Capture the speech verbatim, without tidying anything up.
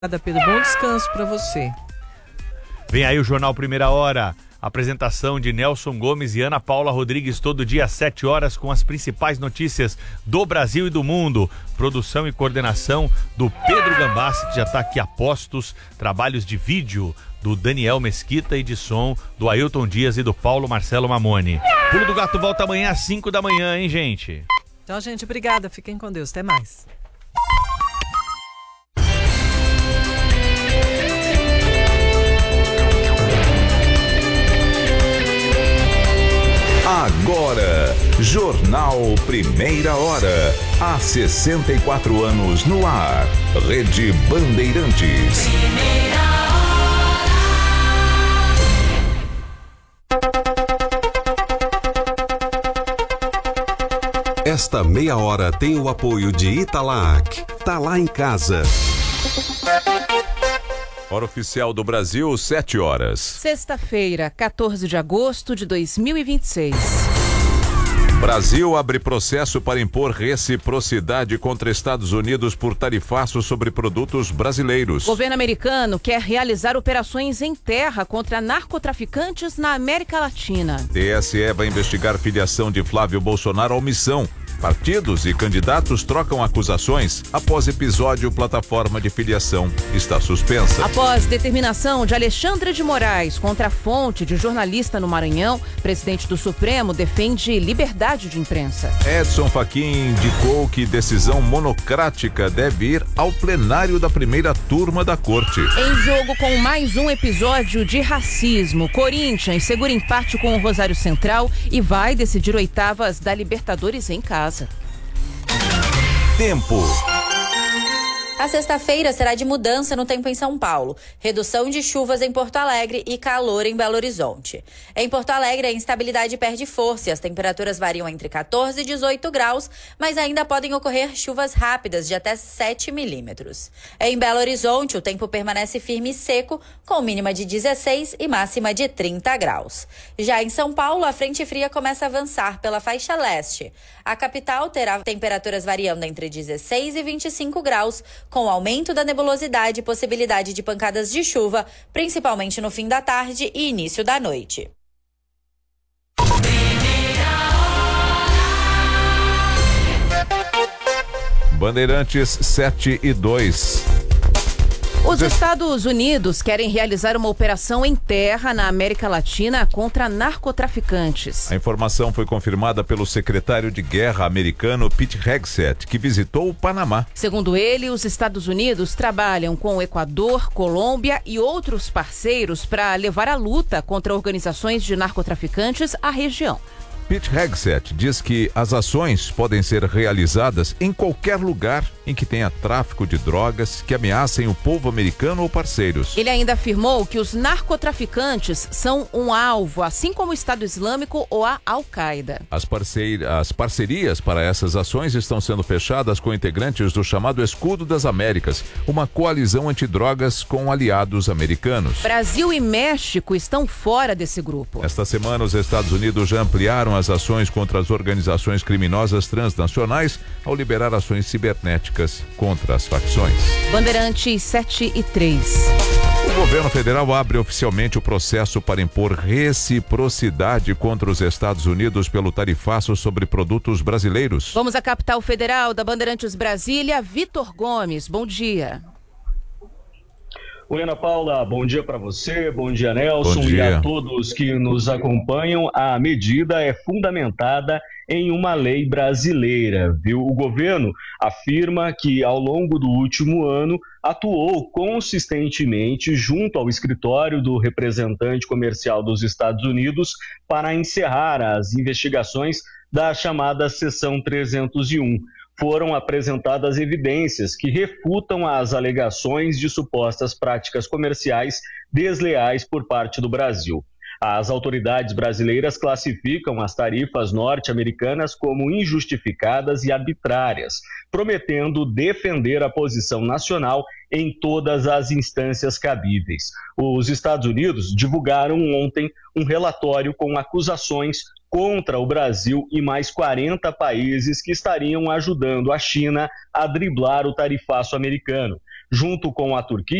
Obrigada, Pedro. Bom descanso para você. Vem aí o Jornal Primeira Hora. Apresentação de Nelson Gomes e Ana Paula Rodrigues todo dia às sete horas com as principais notícias do Brasil e do mundo. Produção e coordenação do Pedro Gambassi, que já está aqui a postos. Trabalhos de vídeo do Daniel Mesquita e de som do Ailton Dias e do Paulo Marcelo Mamoni. Pulo do Gato volta amanhã às cinco da manhã, hein, gente? Então, gente, obrigada. Fiquem com Deus. Até mais. Agora, Jornal Primeira Hora. Há sessenta e quatro anos no ar. Rede Bandeirantes. Primeira hora. Esta meia hora tem o apoio de Italac. Tá lá em casa. Hora oficial do Brasil, sete horas. Sexta-feira, quatorze de agosto de dois mil e vinte e seis. Brasil abre processo para impor reciprocidade contra Estados Unidos por tarifaço sobre produtos brasileiros. O governo americano quer realizar operações em terra contra narcotraficantes na América Latina. T S E vai investigar filiação de Flávio Bolsonaro à omissão. Partidos e candidatos trocam acusações após episódio plataforma de filiação está suspensa. Após determinação de Alexandre de Moraes contra a fonte de jornalista no Maranhão, presidente do Supremo defende liberdade de imprensa. Edson Fachin indicou que decisão monocrática deve ir ao plenário da primeira turma da corte. Em jogo com mais um episódio de racismo, Corinthians segura empate com o Rosário Central e vai decidir oitavas da Libertadores em casa. Tempo. A sexta-feira será de mudança no tempo em São Paulo, redução de chuvas em Porto Alegre e calor em Belo Horizonte. Em Porto Alegre, a instabilidade perde força e as temperaturas variam entre quatorze e dezoito graus, mas ainda podem ocorrer chuvas rápidas de até sete milímetros. Em Belo Horizonte, o tempo permanece firme e seco, com mínima de dezesseis e máxima de trinta graus. Já em São Paulo, a frente fria começa a avançar pela faixa leste. A capital terá temperaturas variando entre dezesseis e vinte e cinco graus, com aumento da nebulosidade e possibilidade de pancadas de chuva, principalmente no fim da tarde e início da noite. Bandeirantes sete e dois. Os Estados Unidos querem realizar uma operação em terra na América Latina contra narcotraficantes. A informação foi confirmada pelo secretário de Guerra americano Pete Hegseth, que visitou o Panamá. Segundo ele, os Estados Unidos trabalham com o Equador, Colômbia e outros parceiros para levar a luta contra organizações de narcotraficantes à região. Pete Hegseth diz que as ações podem ser realizadas em qualquer lugar em que tenha tráfico de drogas que ameacem o povo americano ou parceiros. Ele ainda afirmou que os narcotraficantes são um alvo, assim como o Estado Islâmico ou a Al-Qaeda. As, parceir... as parcerias para essas ações estão sendo fechadas com integrantes do chamado Escudo das Américas, uma coalizão antidrogas com aliados americanos. Brasil e México estão fora desse grupo. Esta semana, os Estados Unidos já ampliaram as ações contra as organizações criminosas transnacionais ao liberar ações cibernéticas contra as facções. Bandeirantes sete e três. O governo federal abre oficialmente o processo para impor reciprocidade contra os Estados Unidos pelo tarifaço sobre produtos brasileiros. Vamos à capital federal da Bandeirantes Brasília, Vitor Gomes. Bom dia. Oi, Ana Paula, bom dia para você, bom dia, Nelson, bom dia. E a todos que nos acompanham. A medida é fundamentada em uma lei brasileira, viu? O governo afirma que ao longo do último ano atuou consistentemente junto ao escritório do representante comercial dos Estados Unidos para encerrar as investigações da chamada Seção trezentos e um. Foram apresentadas evidências que refutam as alegações de supostas práticas comerciais desleais por parte do Brasil. As autoridades brasileiras classificam as tarifas norte-americanas como injustificadas e arbitrárias, prometendo defender a posição nacional em todas as instâncias cabíveis. Os Estados Unidos divulgaram ontem um relatório com acusações contra o Brasil e mais quarenta países que estariam ajudando a China a driblar o tarifaço americano. junto com a Turquia,